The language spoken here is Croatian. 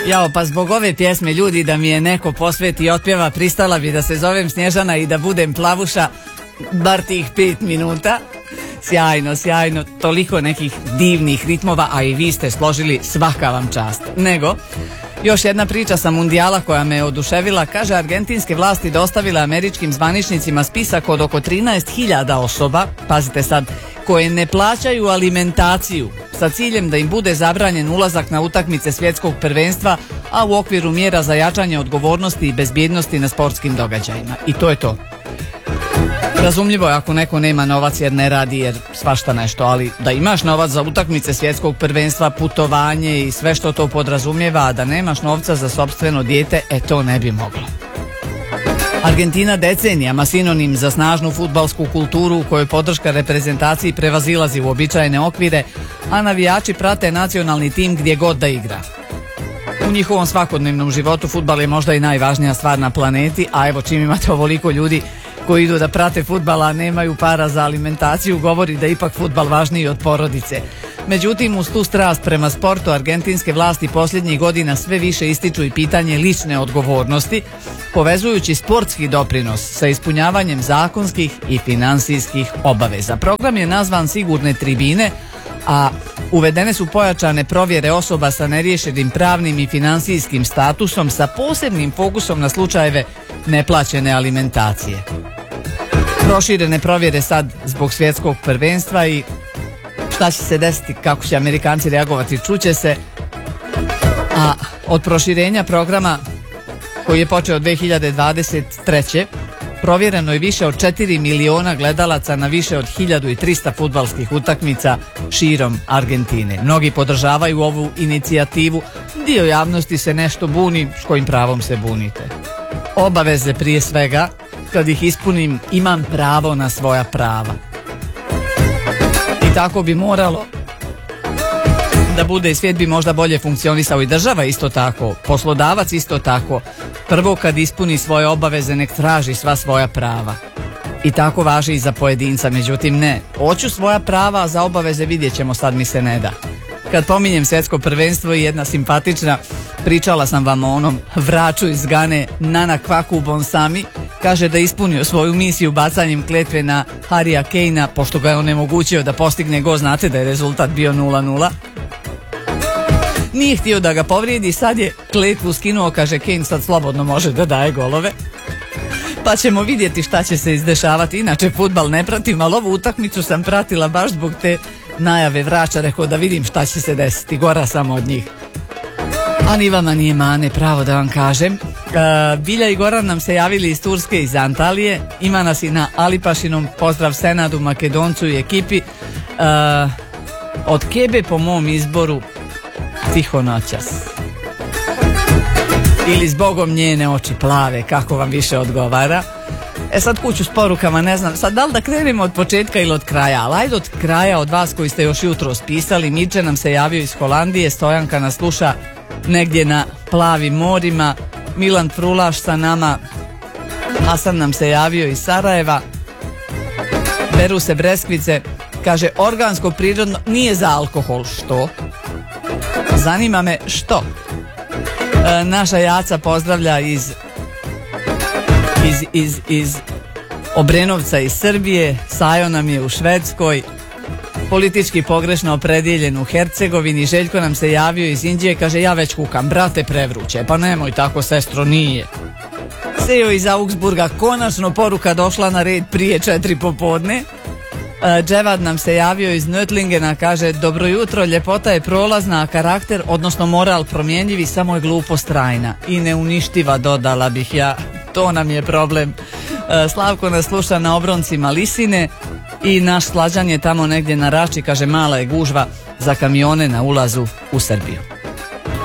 Jao, pa zbog ove pjesme ljudi da mi je neko posveti i otpjeva, pristala bi da se zovem Snježana i da budem plavuša bar tih 5 minuta. Sjajno, sjajno, toliko nekih divnih ritmova, a i vi ste složili, svaka vam čast. Nego, još jedna priča sa mundijala koja me oduševila. Kaže, argentinske vlasti dostavile američkim zvaničnicima spisak od oko 13.000 osoba, pazite sad, koje ne plaćaju alimentaciju sa ciljem da im bude zabranjen ulazak na utakmice svjetskog prvenstva, a u okviru mjera za jačanje odgovornosti i bezbjednosti na sportskim događajima. I to je to. Razumljivo je ako neko nema novac jer ne radi, jer svašta nešto, ali da imaš novac za utakmice svjetskog prvenstva, putovanje i sve što to podrazumijeva, a da nemaš novca za sopstveno dijete, to ne bi moglo. Argentina decenijama sinonim za snažnu fudbalsku kulturu u kojoj podrška reprezentaciji prevazilazi uobičajene okvire, a navijači prate nacionalni tim gdje god da igra. U njihovom svakodnevnom životu fudbal je možda i najvažnija stvar na planeti, a evo čim imate ovoliko ljudi koji idu da prate fudbal, a nemaju para za alimentaciju, govori da ipak fudbal važniji od porodice. Međutim, uz tu strast prema sportu, argentinske vlasti posljednjih godina sve više ističu i pitanje lične odgovornosti, povezujući sportski doprinos sa ispunjavanjem zakonskih i finansijskih obaveza. Program je nazvan Sigurne tribine, a uvedene su pojačane provjere osoba sa neriješenim pravnim i finansijskim statusom sa posebnim fokusom na slučajeve neplaćene alimentacije. Proširene provjere sad zbog svjetskog prvenstva i šta će se desiti, kako će Amerikanci reagovati, čuće se. A od proširenja programa koji je počeo 2023. provjereno je više od 4 miliona gledalaca na više od 1300 fudbalskih utakmica širom Argentine. Mnogi podržavaju ovu inicijativu, dio javnosti se nešto buni, s kojim pravom se bunite. Obaveze prije svega, kad ih ispunim, imam pravo na svoja prava. I tako bi moralo da bude i svijet bi možda bolje funkcionisao i država isto tako, poslodavac isto tako. Prvo kad ispuni svoje obaveze nek traži sva svoja prava. I tako važi i za pojedinca, međutim ne. Hoću svoja prava, a za obaveze vidjet ćemo, sad mi se ne da. Kad pominjem svjetsko prvenstvo i jedna simpatična, pričala sam vam o onom vraču iz Gane, Nana Kvaku Bonsami, kaže da ispunio svoju misiju bacanjem kletve na Harrya Kanea, pošto ga je onemogućio da postigne go, znate da je rezultat bio 0-0. Nije htio da ga povrijedi, sad je kletvu skinuo, kaže Kane sad slobodno može da daje golove. Pa ćemo vidjeti šta će se izdešavati. Inače fudbal ne pratim, ali ovu utakmicu sam pratila baš zbog te najave vrača, rekao da vidim šta će se desiti, gora samo od njih. A ni vama nije mane, pravo da vam kažem. Bilja i Goran nam se javili iz Turske, iz Antalije. Ima nas i na Alipašinom, pozdrav Senadu, Makedoncu i ekipi. Od Kebe po mom izboru tiho noćas. Ili zbogom njene oči plave, kako vam više odgovara. Sad kuću s porukama, ne znam, sad da li da krenemo od početka ili od kraja, ali ajde od kraja, od vas koji ste još jutro spisali. Miče nam se javio iz Holandije, Stojanka nas sluša negdje na plavim morima, Milan Frulaš sa nama, Hasan nam se javio iz Sarajeva, beru se breskvice, kaže organsko prirodno, nije za alkohol, što? Zanima me što? Naša Jaca pozdravlja iz Obrenovca iz Srbije, Sajo nam je u Švedskoj, politički pogrešno opredjeljen u Hercegovini, Željko nam se javio iz Indije, kaže ja već kukam, brate prevruće, pa nemoj tako sestro, nije. Sejo iz Augsburga, konačno poruka došla na red prije 4 popodne. Dževad nam se javio iz Nötlingena, kaže dobro jutro, ljepota je prolazna, a karakter, odnosno moral promjenjivi, samo je glupost trajna i neuništiva, dodala bih ja, to nam je problem. Slavko nas sluša na obroncima Lisine i naš Slađan je tamo negdje na Rači, kaže mala je gužva za kamione na ulazu u Srbiju.